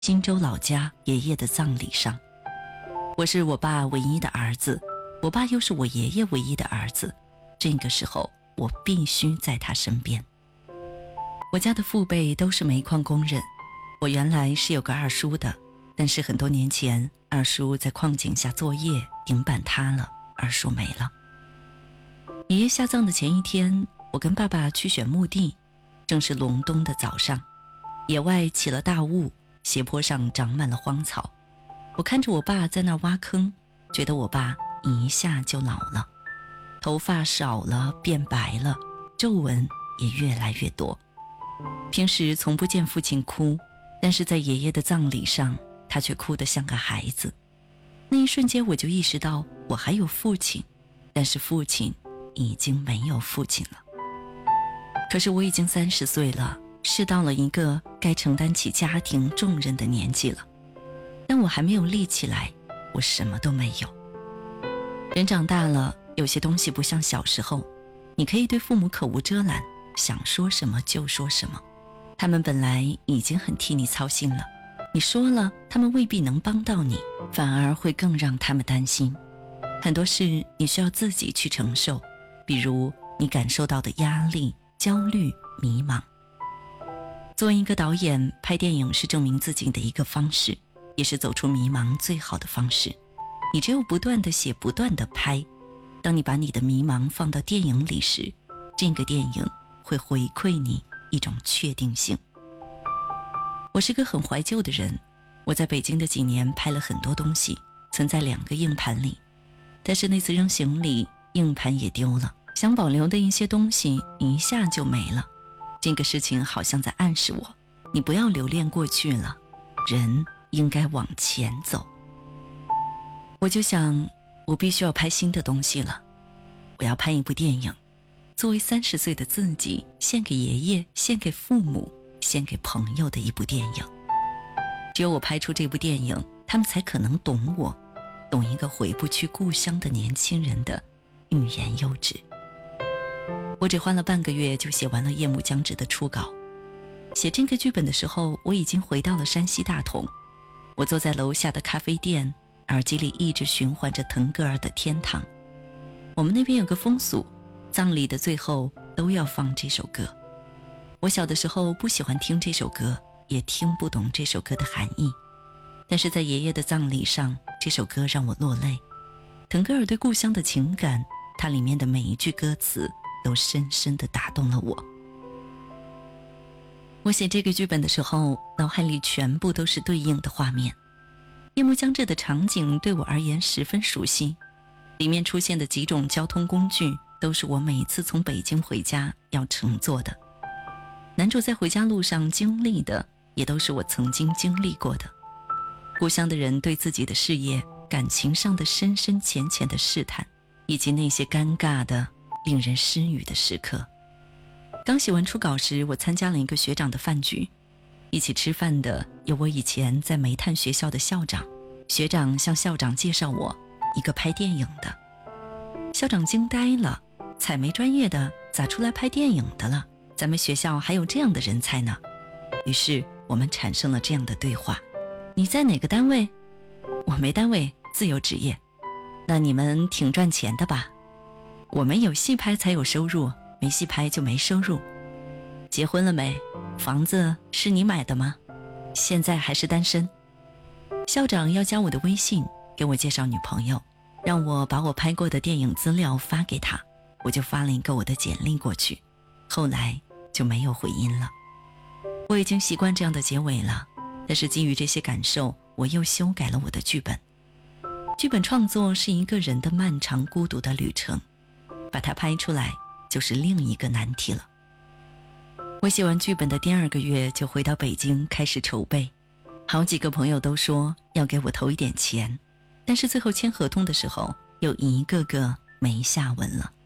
荆州老家爷爷的葬礼上。我是我爸唯一的儿子，我爸又是我爷爷唯一的儿子，这个时候我必须在他身边。我家的父辈都是煤矿工人，我原来是有个二叔的，但是很多年前二叔在矿井下作业，顶板塌了，二叔没了。爷爷下葬的前一天，我跟爸爸去选墓地，正是隆冬的早上，野外起了大雾，斜坡上长满了荒草。我看着我爸在那挖坑，觉得我爸一下就老了，头发少了，变白了，皱纹也越来越多。平时从不见父亲哭，但是在爷爷的葬礼上，他却哭得像个孩子。那一瞬间我就意识到我还有父亲，但是父亲已经没有父亲了。可是我已经30岁了，是到了一个该承担起家庭重任的年纪了，但我还没有立起来，我什么都没有。人长大了，有些东西不像小时候，你可以对父母口无遮拦，想说什么就说什么。他们本来已经很替你操心了，你说了，他们未必能帮到你，反而会更让他们担心。很多事你需要自己去承受，比如你感受到的压力、焦虑、迷茫。作为一个导演，拍电影是证明自己的一个方式，也是走出迷茫最好的方式。你只有不断地写，不断地拍，当你把你的迷茫放到电影里时，这个电影会回馈你一种确定性。我是个很怀旧的人，我在北京的几年拍了很多东西，存在2个硬盘里，但是那次扔行李，硬盘也丢了，想保留的一些东西一下就没了。这个事情好像在暗示我，你不要留恋过去了，人应该往前走。我就想，我必须要拍新的东西了，我要拍一部电影，作为30岁的自己，献给爷爷，献给父母，献给朋友的一部电影。只有我拍出这部电影，他们才可能懂我，懂一个回不去故乡的年轻人的欲言又止。我只花了半个月就写完了《夜幕将至》的初稿。写这个剧本的时候，我已经回到了山西大同。我坐在楼下的咖啡店，耳机里一直循环着腾格尔的《天堂》。我们那边有个风俗，葬礼的最后都要放这首歌。我小的时候不喜欢听这首歌，也听不懂这首歌的含义，但是在爷爷的葬礼上，这首歌让我落泪。腾格尔对故乡的情感，它里面的每一句歌词都深深地打动了我。我写这个剧本的时候，脑海里全部都是对应的画面。夜幕将至的场景对我而言十分熟悉，里面出现的几种交通工具都是我每次从北京回家要乘坐的。男主在回家路上经历的也都是我曾经经历过的。故乡的人对自己的事业、感情上的深深浅浅的试探，以及那些尴尬的令人失语的时刻。刚写完初稿时，我参加了一个学长的饭局，一起吃饭的有我以前在煤炭学校的校长。学长向校长介绍我一个拍电影的。校长惊呆了，采煤专业的咋出来拍电影的了？咱们学校还有这样的人才呢。于是我们产生了这样的对话：你在哪个单位？我没单位，自由职业。那你们挺赚钱的吧？我们有戏拍才有收入，没戏拍就没收入。结婚了没？房子是你买的吗？现在还是单身。校长要加我的微信，给我介绍女朋友，让我把我拍过的电影资料发给他，我就发了一个我的简历过去，后来就没有回音了。我已经习惯这样的结尾了，但是基于这些感受，我又修改了我的剧本。剧本创作是一个人的漫长孤独的旅程，把它拍出来就是另一个难题了。我写完剧本的第2个月就回到北京开始筹备，好几个朋友都说要给我投一点钱，但是最后签合同的时候，又一个个没下文了。